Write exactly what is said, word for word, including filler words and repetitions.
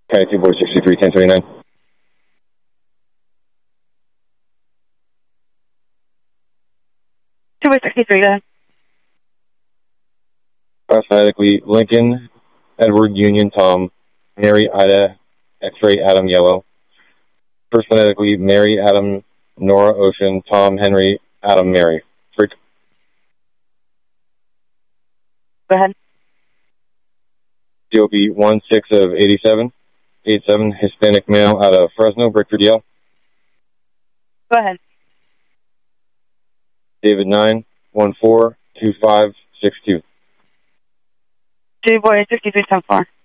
County two boy sixty-three, ten twenty-nine. two boy sixty-three, go ahead. Uh, phonetically, Lincoln, Edward, Union, Tom, Mary, Ida, X-ray, Adam, Yellow. First phonetically, Mary, Adam, Nora, Ocean, Tom, Henry, Adam, Mary. Freak. Go ahead. D O B one six of eighty-seven, eighty-seven, Hispanic male out of Fresno, Brickford, Yale. Go ahead. David nine, one four, two five, six two. two boy sixty-three, ten four.